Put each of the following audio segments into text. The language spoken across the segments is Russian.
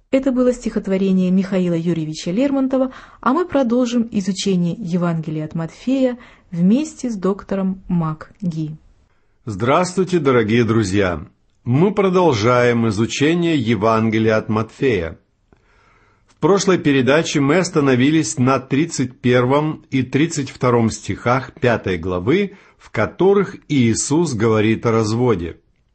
Это было стихотворение Михаила Юрьевича Лермонтова, а мы продолжим изучение Евангелия от Матфея вместе с доктором МакГи. Здравствуйте, дорогие друзья! Мы продолжаем изучение Евангелия от Матфея. В прошлой передаче мы остановились на 31 и 32 стихах 5 главы, в которых Иисус говорит о разводе.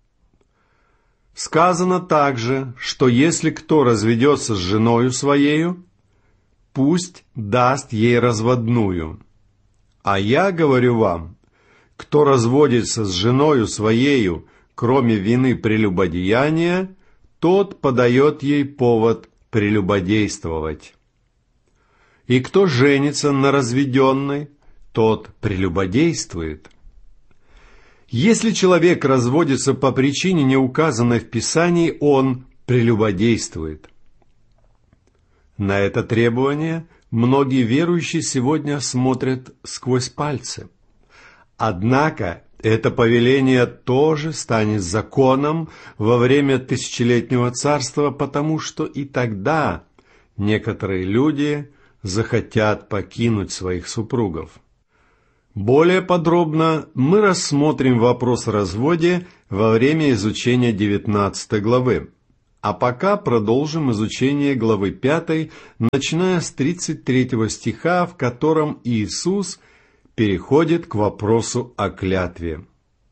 Сказано также, что если кто разведется с женою своею, пусть даст ей разводную. А я говорю вам, кто разводится с женою своею, кроме вины прелюбодеяния, тот подает ей повод прелюбодействовать. И кто женится на разведенной, тот прелюбодействует. Если человек разводится по причине, не указанной в Писании, он прелюбодействует. На это требование многие верующие сегодня смотрят сквозь пальцы. Однако это повеление тоже станет законом во время тысячелетнего царства, потому что и тогда некоторые люди захотят покинуть своих супругов. Более подробно мы рассмотрим вопрос о разводе во время изучения 19 главы. А пока продолжим изучение главы 5, начиная с 33 стиха, в котором Иисус переходит к вопросу о клятве.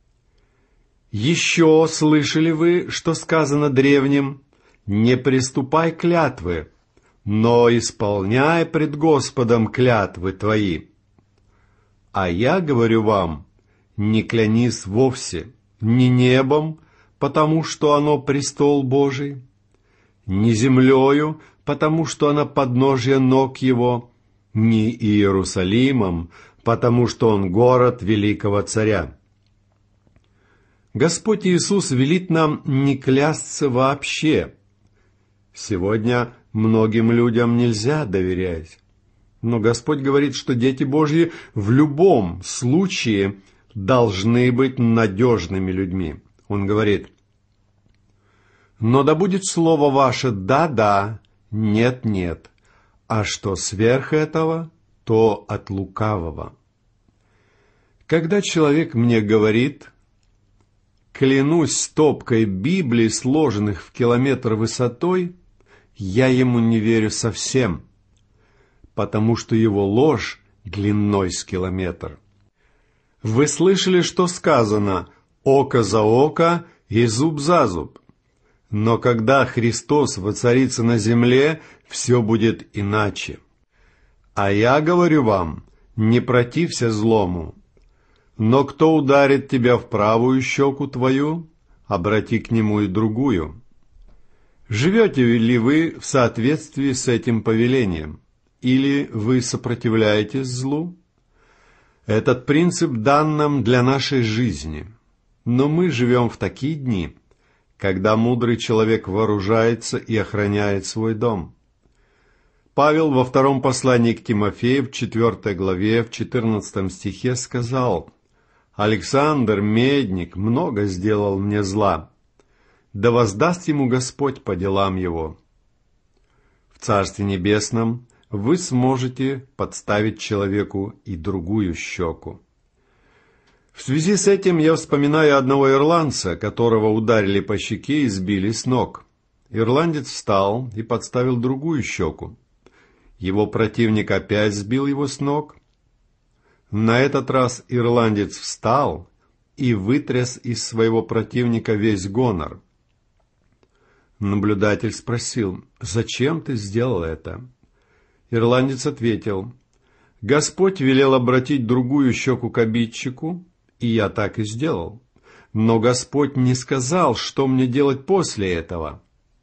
«Еще слышали вы, что сказано древним? Не приступай клятвы, но исполняй пред Господом клятвы твои. А я говорю вам, не клянись вовсе, ни небом, потому что оно престол Божий, ни землею, потому что она подножие ног его, ни Иерусалимом, потому что он город великого царя». Господь Иисус велит нам не клясться вообще. Сегодня многим людям нельзя доверять. Но Господь говорит, что дети Божьи в любом случае должны быть надежными людьми. Он говорит: «Но да будет слово ваше да-да, нет-нет, а что сверх этого, то от лукавого». Когда человек мне говорит: «Клянусь стопкой Библий, сложенных в километр высотой», я ему не верю совсем, потому что его ложь длиной с километр. Вы слышали, что сказано «око за око и зуб за зуб». Но когда Христос воцарится на земле, все будет иначе. А я говорю вам, не протився злому, но кто ударит тебя в правую щеку твою, обрати к нему и другую. Живете ли вы в соответствии с этим повелением? Или вы сопротивляетесь злу? Этот принцип дан нам для нашей жизни. Но мы живем в такие дни, когда мудрый человек вооружается и охраняет свой дом. Павел во втором послании к Тимофею, в 4 главе, в 14 стихе сказал: «Александр, медник, много сделал мне зла, да воздаст ему Господь по делам его». В Царстве Небесном вы сможете подставить человеку и другую щеку. В связи с этим я вспоминаю одного ирландца, которого ударили по щеке и сбили с ног. Ирландец встал и подставил другую щеку. Его противник опять сбил его с ног. На этот раз ирландец встал и вытряс из своего противника весь гонор. Наблюдатель спросил: «Зачем ты сделал это?» Ирландец ответил: «Господь велел обратить другую щеку к обидчику, и я так и сделал. Но Господь не сказал, что мне делать после этого.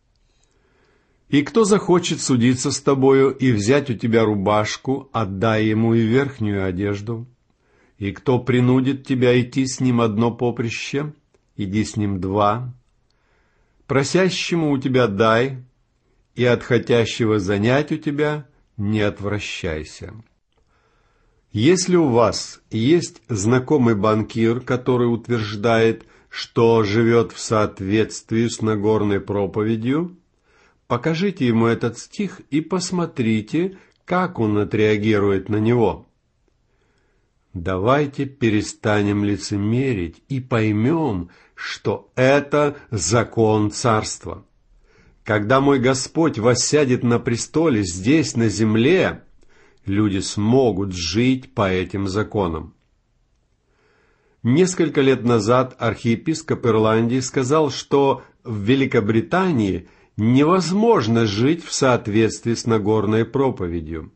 И кто захочет судиться с тобою и взять у тебя рубашку, отдай ему и верхнюю одежду. И кто принудит тебя идти с ним одно поприще, иди с ним два. Просящему у тебя дай, и от хотящего занять у тебя не отвращайся». Если у вас есть знакомый банкир, который утверждает, что живет в соответствии с Нагорной проповедью, покажите ему этот стих и посмотрите, как он отреагирует на него. Давайте перестанем лицемерить и поймем, что это закон царства. Когда мой Господь воссядет на престоле здесь, на земле, люди смогут жить по этим законам. Несколько лет назад архиепископ Ирландии сказал, что в Великобритании невозможно жить в соответствии с Нагорной проповедью.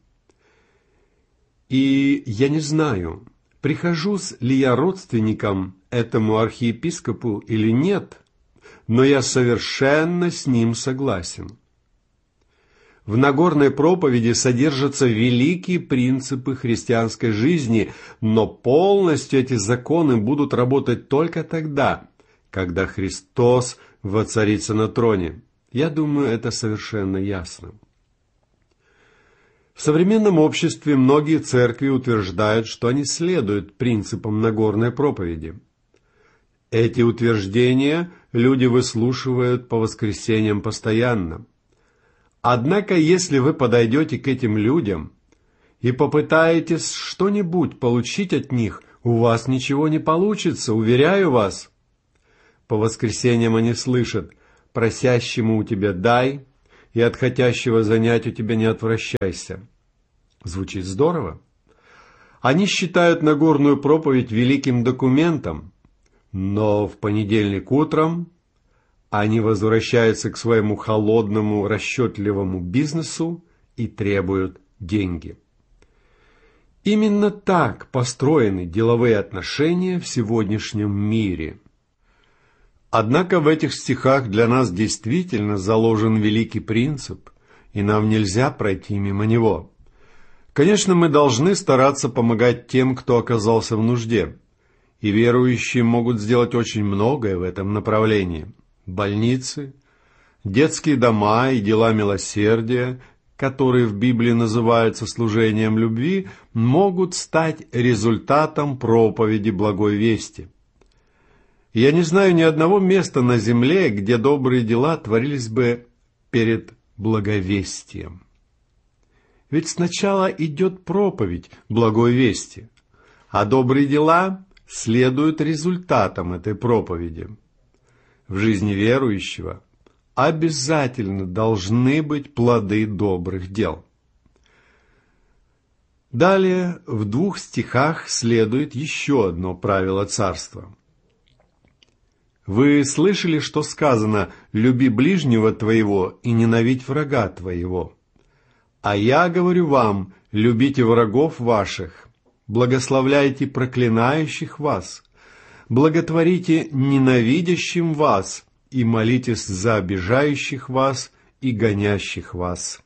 И я не знаю, прихожусь ли я родственником этому архиепископу или нет, но я совершенно с ним согласен. В Нагорной проповеди содержатся великие принципы христианской жизни, но полностью эти законы будут работать только тогда, когда Христос воцарится на троне. Я думаю, это совершенно ясно. В современном обществе многие церкви утверждают, что они следуют принципам Нагорной проповеди. Эти утверждения люди выслушивают по воскресеньям постоянно. Однако, если вы подойдете к этим людям и попытаетесь что-нибудь получить от них, у вас ничего не получится, уверяю вас. По воскресеньям они слышат: «Просящему у тебя дай, и от хотящего занять у тебя не отвращайся». Звучит здорово. Они считают Нагорную проповедь великим документом, но в понедельник утром они возвращаются к своему холодному, расчетливому бизнесу и требуют деньги. Именно так построены деловые отношения в сегодняшнем мире. Однако в этих стихах для нас действительно заложен великий принцип, и нам нельзя пройти мимо него. Конечно, мы должны стараться помогать тем, кто оказался в нужде, и верующие могут сделать очень многое в этом направлении. Больницы, детские дома и дела милосердия, которые в Библии называются служением любви, могут стать результатом проповеди благой вести. Я не знаю ни одного места на земле, где добрые дела творились бы перед благовестием. Ведь сначала идет проповедь благой вести, а добрые дела следуют результатам этой проповеди. В жизни верующего обязательно должны быть плоды добрых дел. Далее в 2 стихах следует еще одно правило царства. Вы слышали, что сказано: «Люби ближнего твоего и ненавидь врага твоего». А я говорю вам: любите врагов ваших, благословляйте проклинающих вас, благотворите ненавидящим вас и молитесь за обижающих вас и гонящих вас.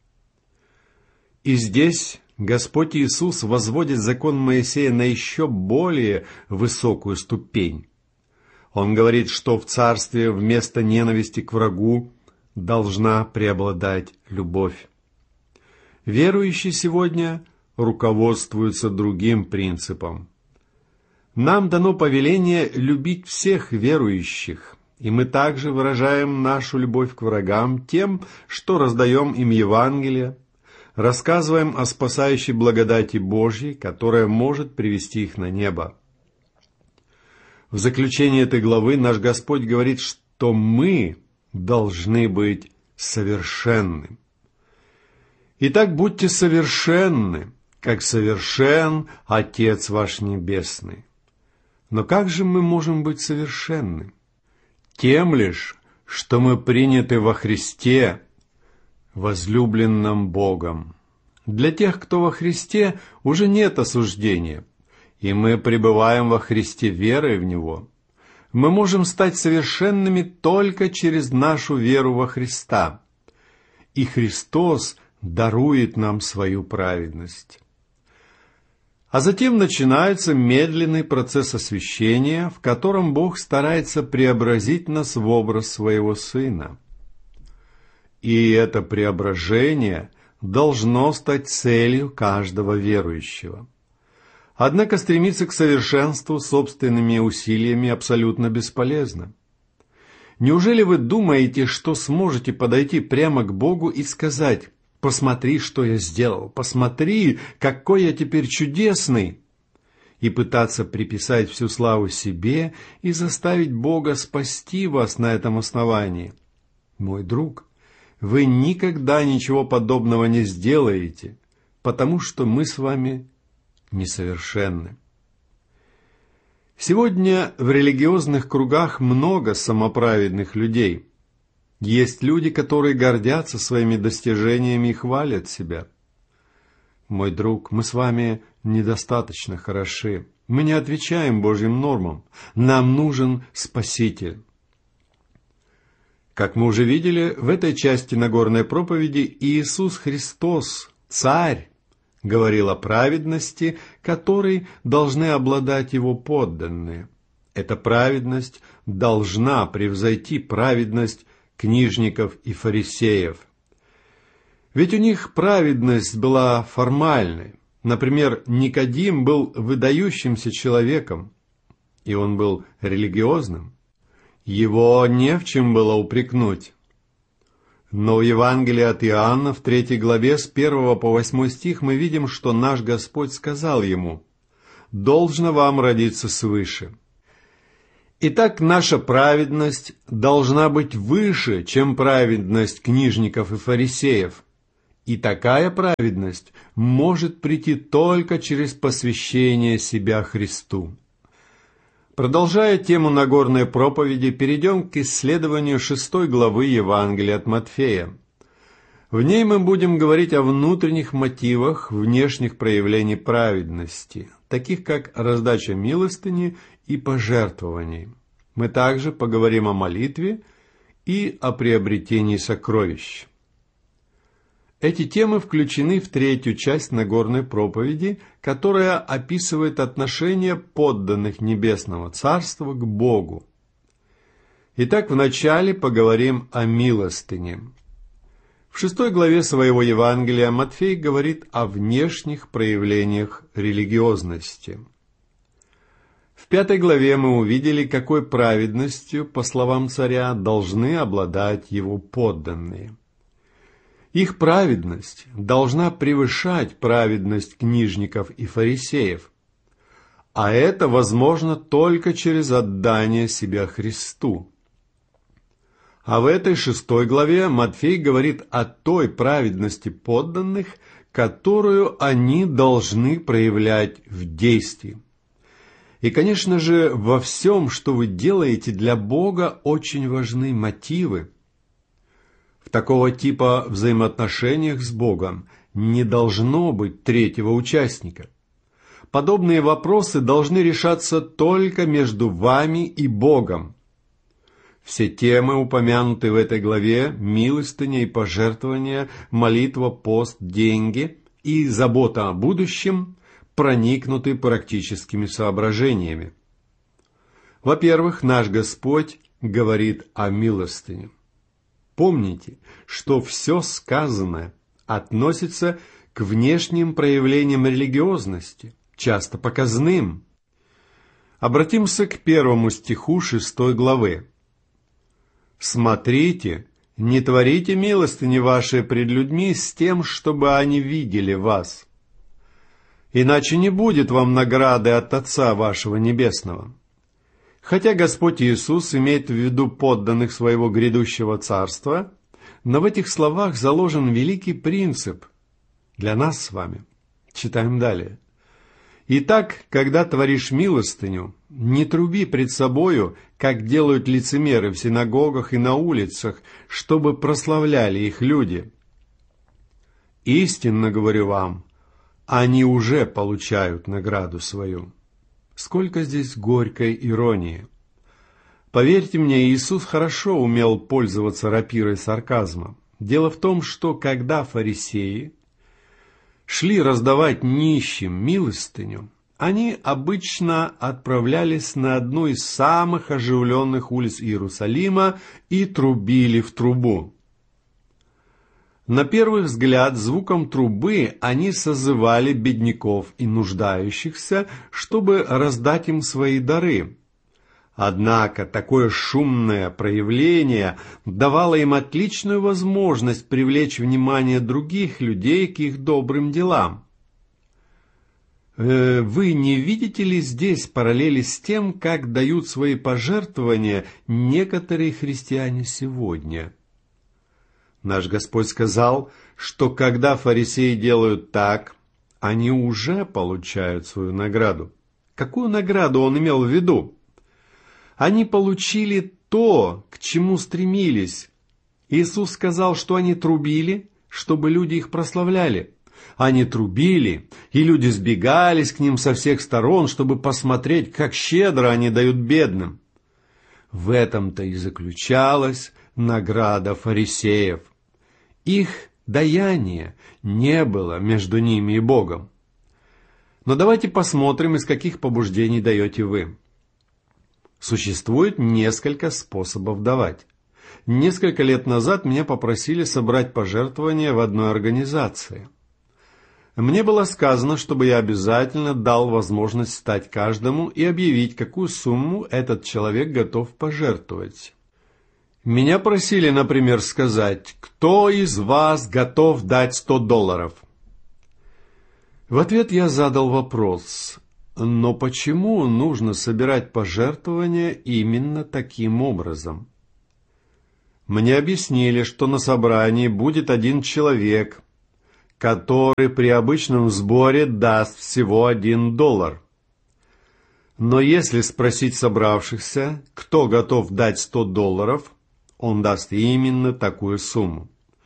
И здесь Господь Иисус возводит закон Моисея на еще более высокую ступень. Он говорит, что в царстве вместо ненависти к врагу должна преобладать любовь. Верующие сегодня руководствуются другим принципом. Нам дано повеление любить всех верующих, и мы также выражаем нашу любовь к врагам тем, что раздаем им Евангелие, рассказываем о спасающей благодати Божьей, которая может привести их на небо. В заключение этой главы наш Господь говорит, что мы должны быть совершенны. Итак, будьте совершенны, как совершен Отец ваш Небесный. Но как же мы можем быть совершенны? Тем лишь, что мы приняты во Христе, возлюбленном Богом. Для тех, кто во Христе, уже нет осуждения, и мы пребываем во Христе верой в Него. Мы можем стать совершенными только через нашу веру во Христа, и Христос дарует нам свою праведность. А затем начинается медленный процесс освящения, в котором Бог старается преобразить нас в образ Своего Сына. И это преображение должно стать целью каждого верующего. Однако стремиться к совершенству собственными усилиями абсолютно бесполезно. Неужели вы думаете, что сможете подойти прямо к Богу и сказать: «Посмотри, что я сделал, посмотри, какой я теперь чудесный», и пытаться приписать всю славу себе и заставить Бога спасти вас на этом основании? Мой друг, вы никогда ничего подобного не сделаете, потому что мы с вами несовершенны. Сегодня в религиозных кругах много самоправедных людей. Есть люди, которые гордятся своими достижениями и хвалят себя. Мой друг, мы с вами недостаточно хороши. Мы не отвечаем Божьим нормам. Нам нужен Спаситель. Как мы уже видели, в этой части Нагорной проповеди Иисус Христос, Царь, говорил о праведности, которой должны обладать Его подданные. Эта праведность должна превзойти праведность книжников и фарисеев. Ведь у них праведность была формальной. Например, Никодим был выдающимся человеком, и он был религиозным. Его не в чем было упрекнуть. Но в Евангелии от Иоанна, в 3 главе, с 1 по 8 стих, мы видим, что наш Господь сказал ему: «Должно вам родиться свыше». Итак, наша праведность должна быть выше, чем праведность книжников и фарисеев. И такая праведность может прийти только через посвящение себя Христу. Продолжая тему Нагорной проповеди, перейдем к исследованию 6 главы Евангелия от Матфея. В ней мы будем говорить о внутренних мотивах внешних проявлений праведности, таких как раздача милостыни и пожертвований. Мы также поговорим о молитве и о приобретении сокровищ. Эти темы включены в 3 часть Нагорной проповеди, которая описывает отношение подданных Небесного Царства к Богу. Итак, вначале поговорим о милостыне. В 6 главе своего Евангелия Матфей говорит о внешних проявлениях религиозности. В 5 главе мы увидели, какой праведностью, по словам царя, должны обладать его подданные. Их праведность должна превышать праведность книжников и фарисеев, а это возможно только через отдание себя Христу. А в этой 6 главе Матфей говорит о той праведности подданных, которую они должны проявлять в действии. И, конечно же, во всем, что вы делаете для Бога, очень важны мотивы. В такого типа взаимоотношениях с Богом не должно быть третьего участника. Подобные вопросы должны решаться только между вами и Богом. Все темы, упомянутые в этой главе, милостыня и пожертвования, молитва, пост, деньги и забота о будущем, проникнуты практическими соображениями. Во-первых, наш Господь говорит о милостыне. Помните, что все сказанное относится к внешним проявлениям религиозности, часто показным. Обратимся к 1 стиху 6 главы. «Смотрите, не творите милостыни ваши пред людьми с тем, чтобы они видели вас. Иначе не будет вам награды от Отца вашего Небесного». Хотя Господь Иисус имеет в виду подданных своего грядущего царства, но в этих словах заложен великий принцип для нас с вами. Читаем далее. «Итак, когда творишь милостыню, не труби пред собою, как делают лицемеры в синагогах и на улицах, чтобы прославляли их люди. Истинно говорю вам, они уже получают награду свою». Сколько здесь горькой иронии! Поверьте мне, Иисус хорошо умел пользоваться рапирой сарказма. Дело в том, что когда фарисеи шли раздавать нищим милостыню, они обычно отправлялись на одну из самых оживленных улиц Иерусалима и трубили в трубу. На первый взгляд, звуком трубы они созывали бедняков и нуждающихся, чтобы раздать им свои дары. Однако такое шумное проявление давало им отличную возможность привлечь внимание других людей к их добрым делам. Вы не видите ли здесь параллели с тем, как дают свои пожертвования некоторые христиане сегодня? Наш Господь сказал, что когда фарисеи делают так, они уже получают свою награду. Какую награду Он имел в виду? Они получили то, к чему стремились. Иисус сказал, что они трубили, чтобы люди их прославляли. Они трубили, и люди сбегались к ним со всех сторон, чтобы посмотреть, как щедро они дают бедным. В этом-то и заключалась награда фарисеев. Их даяния не было между ними и Богом. Но давайте посмотрим, из каких побуждений даете вы. Существует несколько способов давать. Несколько лет назад меня попросили собрать пожертвования в одной организации. Мне было сказано, чтобы я обязательно дал возможность встать каждому и объявить, какую сумму этот человек готов пожертвовать. Меня просили, например, сказать, кто из вас готов дать $100? В ответ я задал вопрос, но почему нужно собирать пожертвования именно таким образом? Мне объяснили, что на собрании будет один человек, который при обычном сборе даст всего $1. Но если спросить собравшихся, кто готов дать $100, он даст именно такую сумму.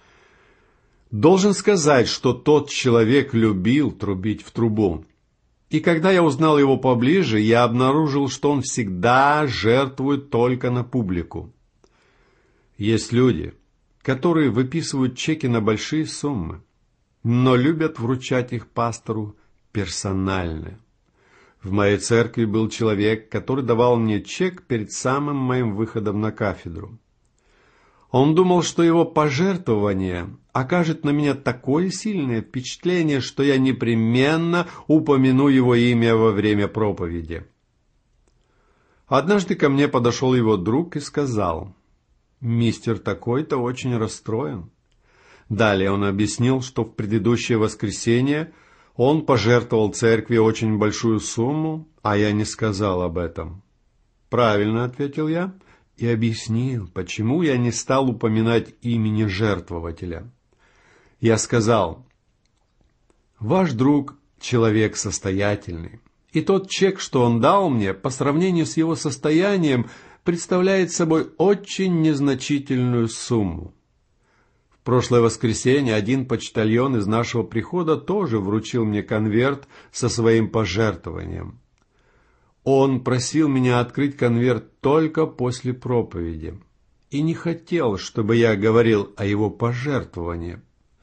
Должен сказать, что тот человек любил трубить в трубу. И когда я узнал его поближе, я обнаружил, что он всегда жертвует только на публику. Есть люди, которые выписывают чеки на большие суммы, но любят вручать их пастору персонально. В моей церкви был человек, который давал мне чек перед самым моим выходом на кафедру. Он думал, что его пожертвование окажет на меня такое сильное впечатление, что я непременно упомяну его имя во время проповеди. Однажды ко мне подошел его друг и сказал, «Мистер такой-то очень расстроен». Далее он объяснил, что в предыдущее воскресенье он пожертвовал церкви очень большую сумму, а я не сказал об этом. «Правильно», — ответил я, и объяснил, почему я не стал упоминать имени жертвователя. Я сказал, «Ваш друг — человек состоятельный, и тот чек, что он дал мне, по сравнению с его состоянием, представляет собой очень незначительную сумму. В прошлое воскресенье один почтальон из нашего прихода тоже вручил мне конверт со своим пожертвованием. Он просил меня открыть конверт только после проповеди и не хотел, чтобы я говорил о его пожертвовании.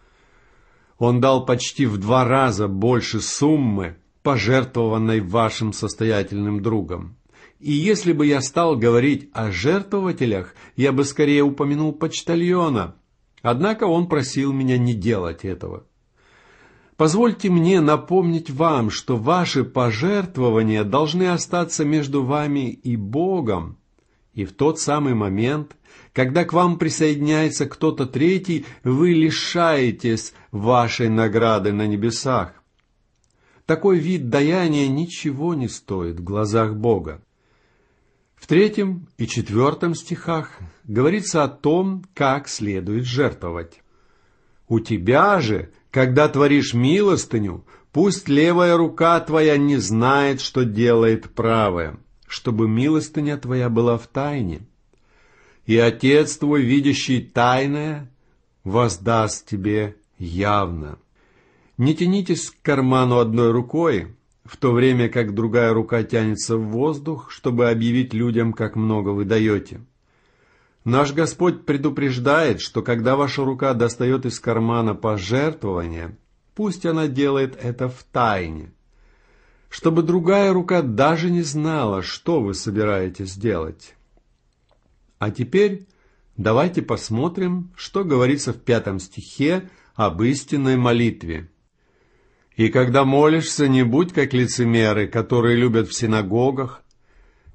Он дал почти в 2 раза больше суммы, пожертвованной вашим состоятельным другом. И если бы я стал говорить о жертвователях, я бы скорее упомянул почтальона. Однако он просил меня не делать этого. Позвольте мне напомнить вам, что ваши пожертвования должны остаться между вами и Богом. И в тот самый момент, когда к вам присоединяется кто-то третий, вы лишаетесь вашей награды на небесах. Такой вид даяния ничего не стоит в глазах Бога. В 3 и 4 стихах говорится о том, как следует жертвовать. «У тебя же, когда творишь милостыню, пусть левая рука твоя не знает, что делает правая, чтобы милостыня твоя была в тайне. И Отец твой, видящий тайное, воздаст тебе явно. Не тянитесь к карману одной рукой, в то время как другая рука тянется в воздух, чтобы объявить людям, как много вы даете. Наш Господь предупреждает, что когда ваша рука достает из кармана пожертвования, пусть она делает это в тайне, чтобы другая рука даже не знала, что вы собираетесь делать. А теперь давайте посмотрим, что говорится в 5 стихе об истинной молитве. «И когда молишься, не будь как лицемеры, которые любят в синагогах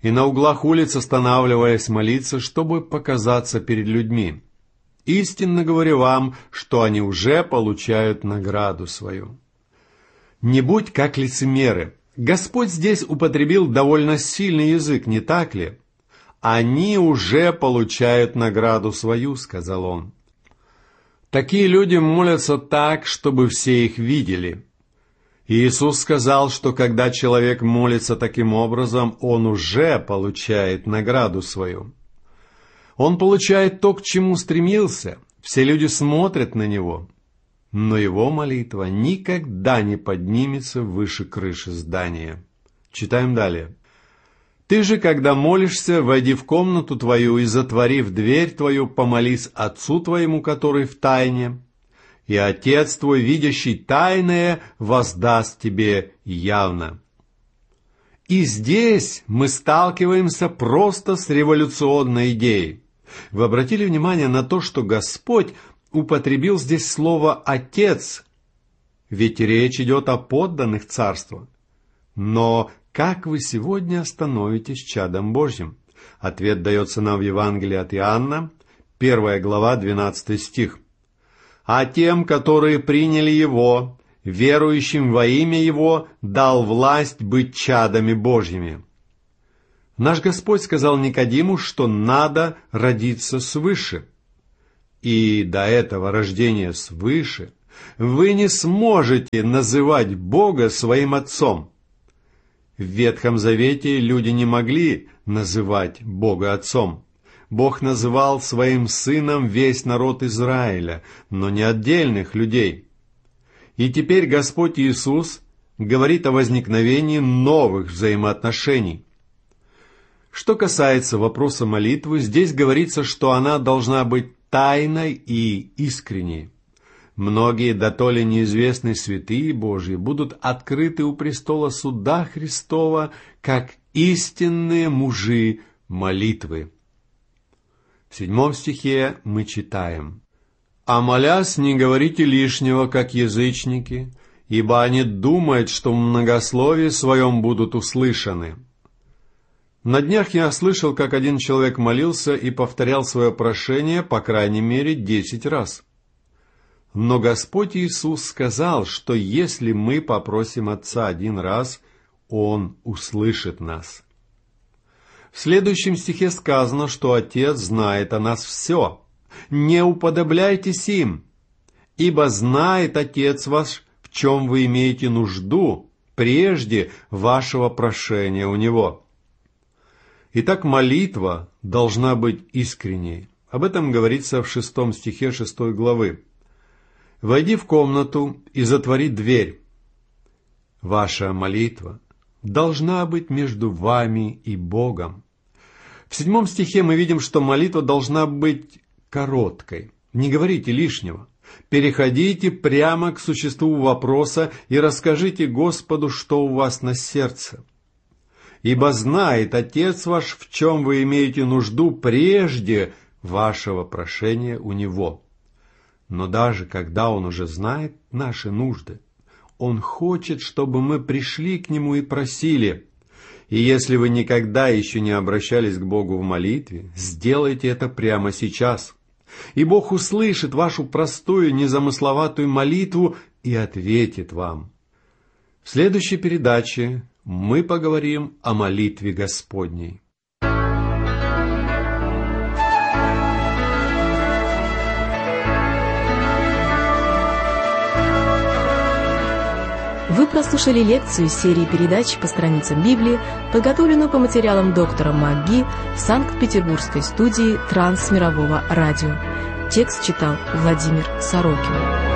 и на углах улиц останавливаясь молиться, чтобы показаться перед людьми. Истинно говорю вам, что они уже получают награду свою. Не будь как лицемеры. Господь здесь употребил довольно сильный язык, не так ли? Они уже получают награду свою, сказал он. Такие люди молятся так, чтобы все их видели. Иисус сказал, что когда человек молится таким образом, он уже получает награду свою. Он получает то, к чему стремился. Все люди смотрят на него. Но его молитва никогда не поднимется выше крыши здания. Читаем далее. «Ты же, когда молишься, войди в комнату твою и, затворив дверь твою, помолись Отцу твоему, который в тайне, и Отец твой, видящий тайное, воздаст тебе явно». И здесь мы сталкиваемся просто с революционной идеей. Вы обратили внимание на то, что Господь употребил здесь слово «отец», ведь речь идет о подданных царства. Но как вы сегодня становитесь чадом Божьим? Ответ дается нам в Евангелии от Иоанна, 1 глава, 12 стих. «А тем, которые приняли Его, верующим во имя Его, дал власть быть чадами Божьими». Наш Господь сказал Никодиму, что надо родиться свыше. И до этого рождения свыше вы не сможете называть Бога своим Отцом. В Ветхом Завете люди не могли называть Бога Отцом. Бог называл своим Сыном весь народ Израиля, но не отдельных людей. И теперь Господь Иисус говорит о возникновении новых взаимоотношений. Что касается вопроса молитвы, здесь говорится, что она должна быть тайной и искренней. Многие дотоле неизвестные святые Божьи будут открыты у престола суда Христова, как истинные мужи молитвы. В 7 стихе мы читаем: «А молясь, не говорите лишнего, как язычники, ибо они думают, что в многословии своем будут услышаны». На днях я слышал, как один человек молился и повторял свое прошение по крайней мере 10 раз. Но Господь Иисус сказал, что если мы попросим Отца 1 раз, Он услышит нас. В следующем стихе сказано, что Отец знает о нас все. «Не уподобляйтесь им, ибо знает Отец ваш, в чем вы имеете нужду, прежде вашего прошения у Него». Итак, молитва должна быть искренней. Об этом говорится в 6 стихе 6 главы. «Войди в комнату и затвори дверь». Ваша молитва должна быть между вами и Богом. В 7 стихе мы видим, что молитва должна быть короткой. Не говорите лишнего. Переходите прямо к существу вопроса и расскажите Господу, что у вас на сердце. «Ибо знает Отец ваш, в чем вы имеете нужду прежде вашего прошения у Него». Но даже когда Он уже знает наши нужды, Он хочет, чтобы мы пришли к Нему и просили. И если вы никогда еще не обращались к Богу в молитве, сделайте это прямо сейчас. И Бог услышит вашу простую, незамысловатую молитву и ответит вам. В следующей передаче мы поговорим о молитве Господней. Вы прослушали лекцию из серии передач по страницам Библии, подготовленную по материалам доктора МакГи в Санкт-Петербургской студии Трансмирового радио. Текст читал Владимир Сорокин.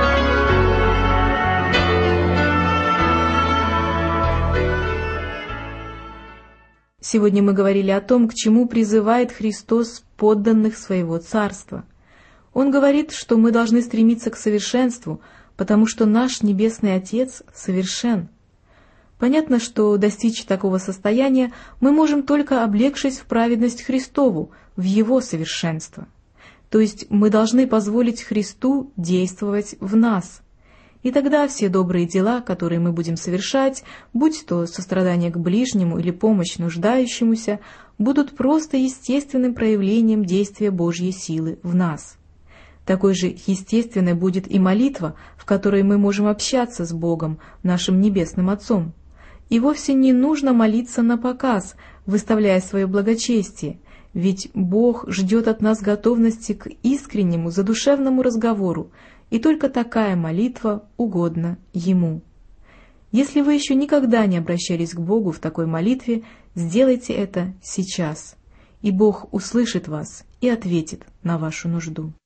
Сегодня мы говорили о том, к чему призывает Христос подданных своего царства. Он говорит, что мы должны стремиться к совершенству, потому что наш Небесный Отец совершен. Понятно, что достичь такого состояния мы можем только облегшись в праведность Христову, в Его совершенство. То есть мы должны позволить Христу действовать в нас. И тогда все добрые дела, которые мы будем совершать, будь то сострадание к ближнему или помощь нуждающемуся, будут просто естественным проявлением действия Божьей силы в нас. Такой же естественной будет и молитва, в которой мы можем общаться с Богом, нашим Небесным Отцом. И вовсе не нужно молиться напоказ, выставляя свое благочестие, ведь Бог ждет от нас готовности к искреннему, задушевному разговору, и только такая молитва угодна Ему. Если вы еще никогда не обращались к Богу в такой молитве, сделайте это сейчас, и Бог услышит вас и ответит на вашу нужду.